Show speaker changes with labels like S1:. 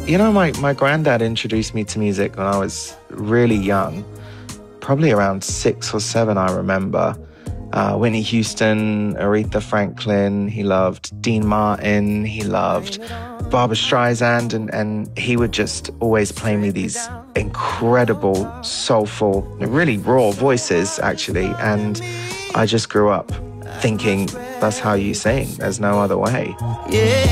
S1: My granddad introduced me to music when I was really young, probably around 6 or 7, I remember. Whitney Houston, Aretha Franklin, he loved Dean Martin, he loved Barbra Streisand, and he would just always play me these incredible, soulful, really raw voices, actually. And I just grew up thinking, that's how you sing. There's no other way. Yeah.